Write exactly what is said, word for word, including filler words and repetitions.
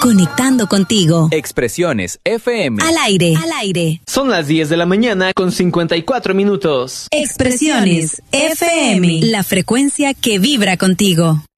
conectando contigo. Expresiones F M. Al aire, al aire. Son las diez de la mañana con cincuenta y cuatro minutos. Expresiones F M. La frecuencia que vibra contigo.